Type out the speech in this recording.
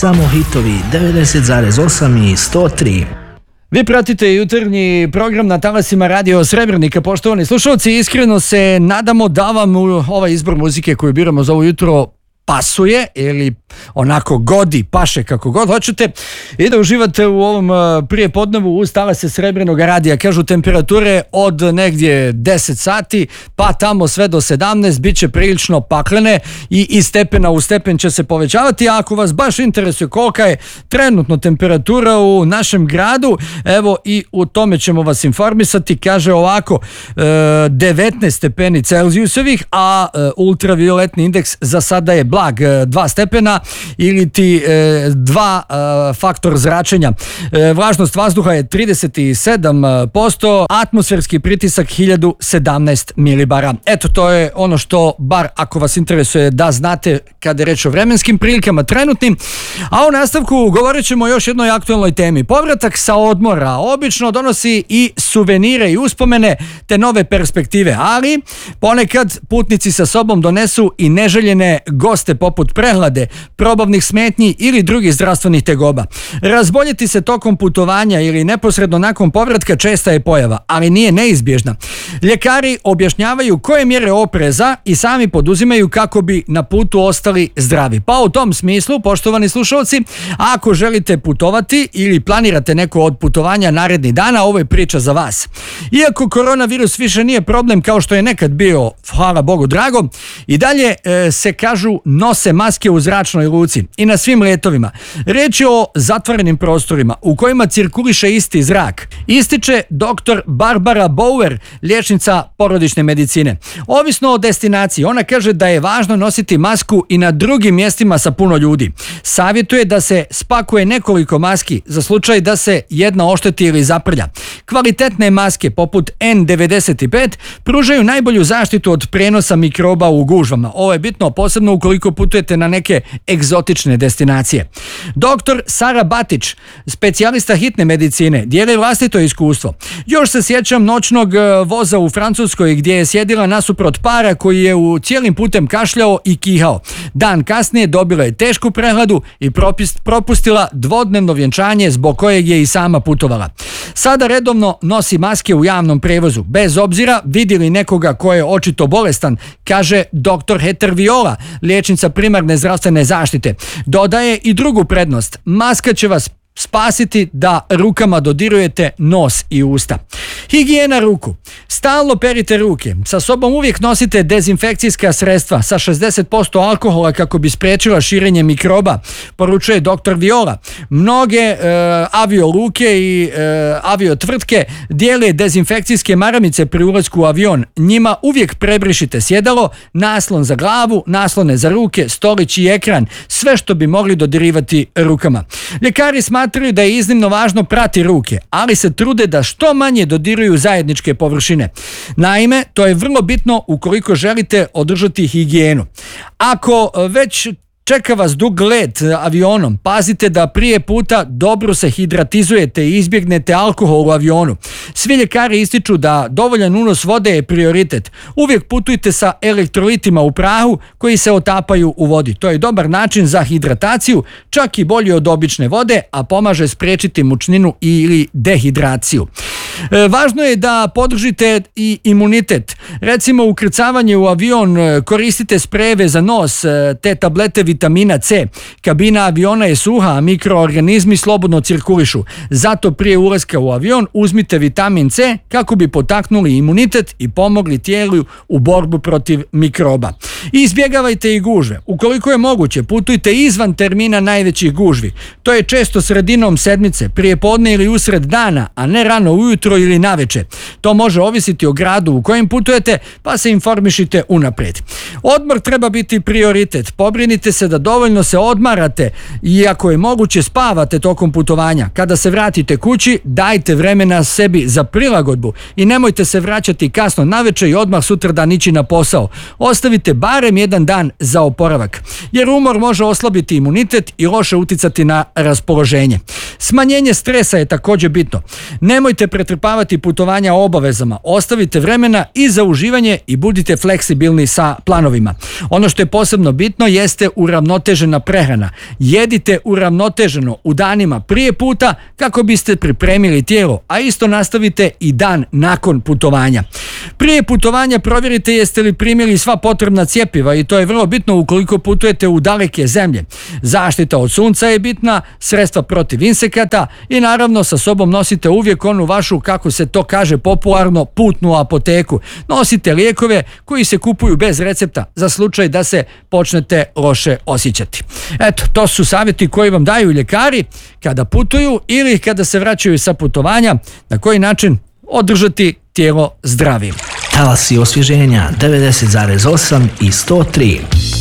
Samo hitovi 90,8 i 103. Vi pratite jutarnji program na talasima Radio Srebrnika, poštovani slušalci. Iskreno se nadamo da vam ovaj izbor muzike koju biramo za ovo jutro pasuje ili onako godi, paše kako god hoćete i da uživate u ovom prijepodnevu uz talase Srebrnog radija. Kažu temperature od negdje 10 sati pa tamo sve do 17 bit će prilično paklene i iz stepena u stepen će se povećavati. A ako vas baš interesuje kolika je trenutno temperatura u našem gradu, evo i u tome ćemo vas informisati. Kaže ovako, 19 stepeni Celzijusovih, a ultravioletni indeks za sada je blag 2 stepena ili ti 2 faktor zračenja. Vlažnost vazduha je 37%, atmosferski pritisak 1017 milibara. Eto, to je ono što, bar ako vas interesuje da znate kada je reč o vremenskim prilikama trenutnim. A u nastavku govorit ćemo o još jednoj aktualnoj temi. Povratak sa odmora obično donosi i suvenire i uspomene te nove perspektive, ali ponekad putnici sa sobom donesu i neželjene goste poput prehlade, probavnih smetnji ili drugih zdravstvenih tegoba. Razboljeti se tokom putovanja ili neposredno nakon povratka česta je pojava, ali nije neizbježna. Ljekari objašnjavaju koje mjere opreza i sami poduzimaju kako bi na putu ostali zdravi. Pa u tom smislu, poštovani slušalci, ako želite putovati ili planirate neko od putovanja narednih dana, ovo je priča za vas. Iako koronavirus više nije problem kao što je nekad bio, hvala Bogu drago, i dalje se kažu nose maske u zračnoj luci i na svim letovima. Riječ je o zatvorenim prostorima u kojima cirkuliše isti zrak. Ističe dr. Barbara Bauer, liječnica porodične medicine. Ovisno o destinaciji, ona kaže da je važno nositi masku i na drugim mjestima sa puno ljudi. Savjetuje da se spakuje nekoliko maski za slučaj da se jedna ošteti ili zaprlja. Kvalitetne maske poput N95 pružaju najbolju zaštitu od prenosa mikroba u gužvama. Ovo je bitno posebno ukoliko putujete na neke egzotične destinacije. Dr. Sara Batić, specijalista hitne medicine, dijeli vlastito iskustvo. Još se sjećam noćnog voza u Francuskoj gdje je sjedila nasuprot para koji je u cijelim putem kašljao i kihao. Dan kasnije dobila je tešku prehladu i propustila dvodnevno vjenčanje zbog kojeg je i sama putovala. Sada redovno nosi maske u javnom prevozu, bez obzira vidi li nekoga ko je očito bolestan, kaže dr. Heter Viola, liječnica primarne zdravstvene zaštite. Dodaje i drugu prednost. Maska će vas spasiti da rukama dodirujete nos i usta. Higijena ruku. Stalno perite ruke. Sa sobom uvijek nosite dezinfekcijska sredstva sa 60% alkohola kako bi spriječila širenje mikroba, poručuje dr. Viola. Mnoge avioluke i aviotvrtke dijele dezinfekcijske maramice pri ulasku u avion. Njima uvijek prebrišite sjedalo, naslon za glavu, naslone za ruke, stolić i ekran, sve što bi mogli dodirivati rukama. Ljekari smatraju da je iznimno važno prati ruke, ali se trude da što manje dodiruju zajedničke površine. Naime, to je vrlo bitno ukoliko želite održati higijenu. Ako već čeka vas dug let avionom, pazite da prije puta dobro se hidratizujete i izbjegnete alkohol u avionu. Svi ljekari ističu da dovoljan unos vode je prioritet. Uvijek putujte sa elektrolitima u prahu koji se otapaju u vodi. To je dobar način za hidrataciju, čak i bolji od obične vode, a pomaže spriječiti mučninu ili dehidraciju. Važno je da podržite i imunitet. Recimo, ukrcavanje u avion, koristite sprejeve za nos te tablete vitamina C. Kabina aviona je suha, a mikroorganizmi slobodno cirkulišu. Zato prije ulaska u avion uzmite vitamin C kako bi potaknuli imunitet i pomogli tijelu u borbu protiv mikroba. I izbjegavajte i gužve. Ukoliko je moguće, putujte izvan termina najvećih gužvi. To je često sredinom sedmice, prije podne ili usred dana, a ne rano ujutro ili navečer. To može ovisiti o gradu u kojem putujete, pa se informišite unaprijed. Odmor treba biti prioritet. Pobrinite se da dovoljno se odmarate i ako je moguće spavate tokom putovanja. Kada se vratite kući, dajte vremena sebi za prilagodbu i nemojte se vraćati kasno navečer i odmah sutradan ići na posao. Ostavite barem jedan dan za oporavak, jer umor može oslabiti imunitet i loše uticati na raspoloženje. Smanjenje stresa je također bitno. Nemojte pretrpavati zatrpavati putovanja obavezama. Ostavite vremena i za uživanje i budite fleksibilni sa planovima. Ono što je posebno bitno jeste uravnotežena prehrana. Jedite uravnoteženo u danima prije puta kako biste pripremili tijelo, a isto nastavite i dan nakon putovanja. Prije putovanja provjerite jeste li primili sva potrebna cjepiva i to je vrlo bitno ukoliko putujete u daleke zemlje. Zaštita od sunca je bitna, sredstva protiv insekata i naravno sa sobom nosite uvijek onu vašu, kako se to kaže popularno, putnu apoteku. Nosite lijekove koji se kupuju bez recepta za slučaj da se počnete loše osjećati. Eto, to su savjeti koji vam daju ljekari kada putuju ili kada se vraćaju sa putovanja, na koji način održati tijelo zdravim. Talasi osvježenja 90,8 i 103.